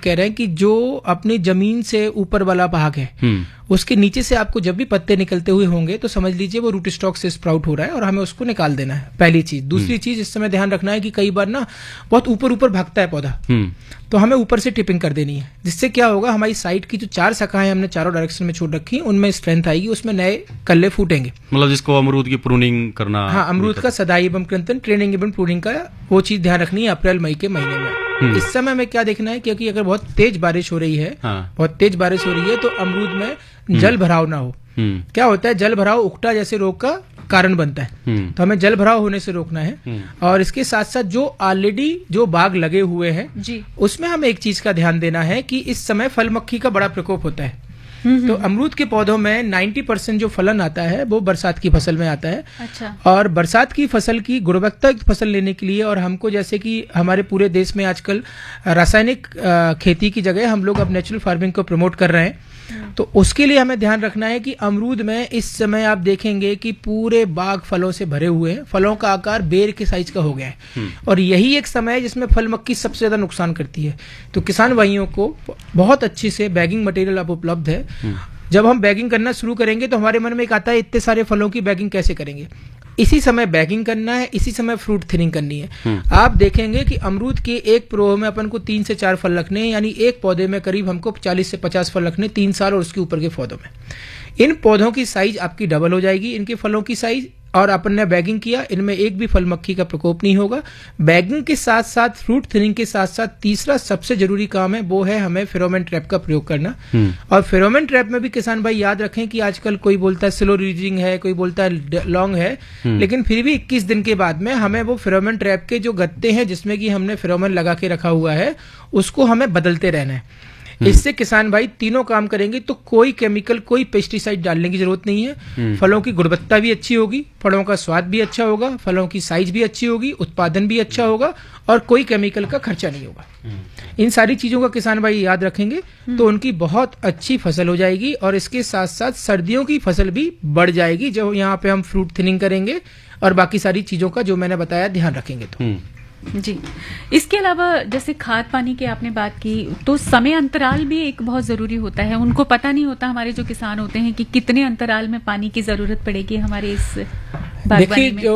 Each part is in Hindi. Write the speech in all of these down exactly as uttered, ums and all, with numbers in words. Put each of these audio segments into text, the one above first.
कह रहे हैं कि जो अपनी जमीन से ऊपर वाला भाग है उसके नीचे से आपको जब भी पत्ते निकलते हुए होंगे तो समझ लीजिए वो रूट स्टॉक से स्प्राउट हो रहा है और हमें उसको निकाल देना है, पहली चीज। दूसरी चीज इस समय ध्यान रखना है कि कई बार ना बहुत ऊपर ऊपर भागता है पौधा, तो हमें ऊपर से टिपिंग कर देनी है, जिससे क्या होगा हमारी साइड की जो चार शाखाएं हमने चारों डायरेक्शन में छोड़ रखी उनमें स्ट्रेंथ आएगी, उसमें नए कल्ले फूटेंगे। मतलब जिसको अमरूद की प्रूनिंग करना, हाँ, अमरूद का सदाई एवं कृंतन ट्रेनिंग एवं प्रूनिंग का वो चीज ध्यान रखनी है अप्रैल मई के महीने में। इस समय में क्या देखना है, क्योंकि अगर बहुत तेज बारिश हो रही है, हाँ। बहुत तेज बारिश हो रही है तो अमरूद में जल भराव ना हो। क्या होता है, जल भराव उकटा जैसे रोग का कारण बनता है, तो हमें जल भराव होने से रोकना है। और इसके साथ साथ जो ऑलरेडी जो बाग लगे हुए हैं जी, उसमें हमें एक चीज का ध्यान देना है कि इस समय फल मक्खी का बड़ा प्रकोप होता है। तो अमरूद के पौधों में नब्बे परसेंट जो फलन आता है वो बरसात की फसल में आता है। अच्छा। और बरसात की फसल की गुणवत्तायुक्त फसल लेने के लिए, और हमको जैसे कि हमारे पूरे देश में आजकल रासायनिक खेती की जगह हम लोग अब नेचुरल फार्मिंग को प्रमोट कर रहे हैं, तो उसके लिए हमें ध्यान रखना है कि अमरूद में इस समय आप देखेंगे कि पूरे बाग फलों से भरे हुए हैं, फलों का आकार बेर के साइज का हो गया है, और यही एक समय है जिसमें फल मक्खी सबसे ज्यादा नुकसान करती है। तो किसान भाइयों को बहुत अच्छी से बैगिंग मटेरियल अब उपलब्ध है। जब हम बैगिंग करना शुरू करेंगे तो हमारे मन में एक आता है इतने सारे फलों की बैगिंग कैसे करेंगे। इसी समय बैगिंग करना है, इसी समय फ्रूट थिनिंग करनी है। आप देखेंगे कि अमरूद के एक प्रो में अपन को तीन से चार फल रखने हैं, यानी एक पौधे में करीब हमको चालीस से पचास फल रखने तीन साल और उसके ऊपर के पौधों में। इन पौधों की साइज आपकी डबल हो जाएगी, इनके फलों की साइज, और अपन ने बैगिंग किया, इनमें एक भी फल मक्खी का प्रकोप नहीं होगा। बैगिंग के साथ साथ फ्रूट थिनिंग के साथ साथ तीसरा सबसे जरूरी काम है वो है हमें फेरोमोन ट्रैप का प्रयोग करना। और फेरोमोन ट्रैप में भी किसान भाई याद रखें कि आजकल कोई बोलता है स्लो रिलीजिंग है, कोई बोलता है लॉन्ग है, लेकिन फिर भी इक्कीस दिन के बाद में हमें वो फेरोमोन ट्रैप के जो गत्ते हैं जिसमें कि हमने फेरोमोन लगा के रखा हुआ है उसको हमें बदलते रहना है। इससे किसान भाई तीनों काम करेंगे तो कोई केमिकल, कोई पेस्टिसाइड डालने की जरूरत नहीं है। फलों की गुणवत्ता भी अच्छी होगी, फलों का स्वाद भी अच्छा होगा, फलों की साइज भी अच्छी होगी, उत्पादन भी अच्छा होगा, और कोई केमिकल का खर्चा नहीं होगा। इन सारी चीजों का किसान भाई याद रखेंगे तो उनकी बहुत अच्छी फसल हो जाएगी। और इसके साथ साथ सर्दियों की फसल भी बढ़ जाएगी, जो यहाँ पे हम फ्रूट थिनिंग करेंगे और बाकी सारी चीजों का जो मैंने बताया ध्यान रखेंगे तो जी। इसके अलावा जैसे खाद पानी की आपने बात की, तो समय अंतराल भी एक बहुत जरूरी होता है। उनको पता नहीं होता, हमारे जो किसान होते हैं, कि कितने अंतराल में पानी की जरूरत पड़ेगी हमारे इस बागवानी में।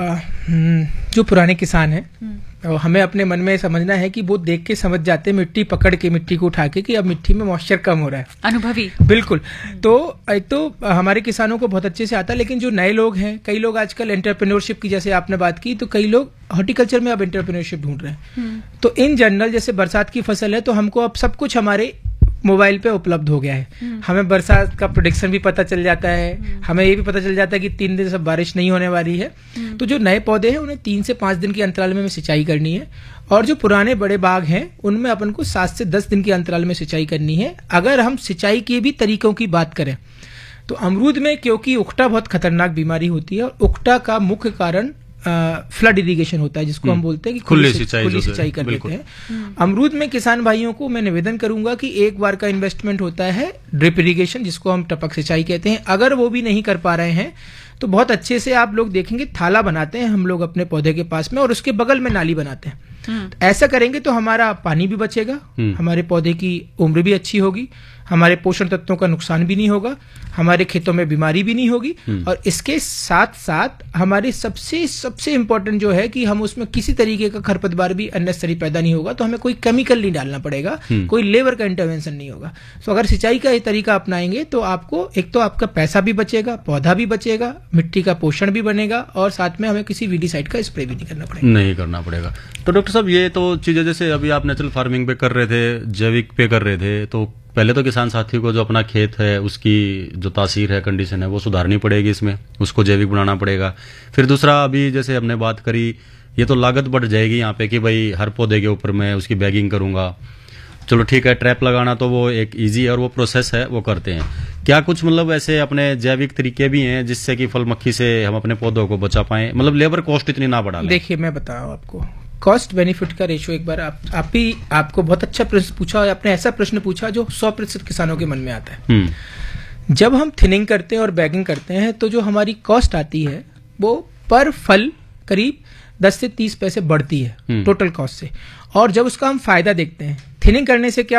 जो जो पुराने किसान हैं, और हमें अपने मन में समझना है कि वो देख के समझ जाते हैं, मिट्टी पकड़ के, मिट्टी को उठा के, कि अब मिट्टी में मॉइस्चर कम हो रहा है। अनुभवी, बिल्कुल। तो एक तो हमारे किसानों को बहुत अच्छे से आता है, लेकिन जो नए लोग हैं, कई लोग आजकल एंटरप्रेन्योरशिप की, जैसे आपने बात की, तो कई लोग हॉर्टिकल्चर में अब एंटरप्रेन्योरशिप ढूंढ रहे हैं। तो इन जनरल जैसे बरसात की फसल है तो हमको अब सब कुछ हमारे मोबाइल पे उपलब्ध हो गया है। हमें बरसात का प्रेडिक्शन भी पता चल जाता है, हमें ये भी पता चल जाता है कि तीन दिन से बारिश नहीं होने वाली है। तो जो नए पौधे हैं उन्हें तीन से पांच दिन के अंतराल में सिंचाई करनी है, और जो पुराने बड़े बाग हैं उनमें अपन को सात से दस दिन के अंतराल में सिंचाई करनी है। अगर हम सिंचाई के भी तरीकों की बात करें तो अमरूद में, क्योंकि उकटा बहुत खतरनाक बीमारी होती है, और उकटा का मुख्य कारण फ्लड इरिगेशन होता है, जिसको हम बोलते हैं कि खुली सिंचाई खुली सिंचाई कर देते हैं। अमरूद में किसान भाइयों को मैं निवेदन करूंगा कि एक बार का इन्वेस्टमेंट होता है ड्रिप इरिगेशन, जिसको हम टपक सिंचाई कहते हैं। अगर वो भी नहीं कर पा रहे हैं तो बहुत अच्छे से आप लोग देखेंगे थाला बनाते हैं हम लोग अपने पौधे के पास में, और उसके बगल में नाली बनाते हैं। तो ऐसा करेंगे तो हमारा पानी भी बचेगा, हमारे पौधे की उम्र भी अच्छी होगी, हमारे पोषण तत्वों का नुकसान भी नहीं होगा, हमारे खेतों में बीमारी भी नहीं होगी, और इसके साथ साथ हमारे सबसे सबसे इम्पोर्टेंट जो है कि हम उसमें किसी तरीके का खरपतवार भी अननेसेसरी पैदा नहीं होगा। तो हमें कोई केमिकल नहीं डालना पड़ेगा, कोई लेबर का इंटरवेंशन नहीं होगा। तो अगर सिंचाई का ये तरीका अपनाएंगे तो आपको एक तो आपका पैसा भी बचेगा, पौधा भी बचेगा, मिट्टी का पोषण भी बनेगा, और साथ में हमें किसी वीडीसाइड का स्प्रे भी नहीं करना पड़ेगा नहीं करना पड़ेगा। तो डॉक्टर साहब, ये तो चीजें जैसे अभी आप नेचुरल फार्मिंग पे कर रहे थे, जैविक पे कर रहे थे, तो पहले तो किसान साथी को जो अपना खेत है उसकी जो तासीर है, कंडीशन है, वो सुधारनी पड़ेगी, इसमें उसको जैविक बनाना पड़ेगा। फिर दूसरा, अभी जैसे हमने बात करी, ये तो लागत बढ़ जाएगी यहाँ पे कि भाई हर पौधे के ऊपर मैं उसकी बैगिंग करूंगा। चलो ठीक है, ट्रैप लगाना तो वो एक इजी और वो प्रोसेस है, वो करते हैं। क्या कुछ मतलब ऐसे अपने जैविक तरीके भी हैं जिससे कि फल मक्खी से हम अपने पौधों को बचा पाएं, मतलब लेबर कॉस्ट इतनी ना बढ़ा लें? देखिए, मैं बता रहा हूँ आपको, कॉस्ट बेनिफिट का रेशियो एक बार आप आप ही आपको बहुत अच्छा प्रश्न पूछा, और आपने ऐसा प्रश्न पूछा जो सौ प्रतिशत किसानों के मन में आता है। जब हम थिनिंग करते हैं और बैगिंग करते हैं तो जो हमारी कॉस्ट आती है वो पर फल करीब दस से तीस पैसे बढ़ती है टोटल कॉस्ट से। और जब उसका हम फायदा देखते हैं, थिनिंग करने से क्या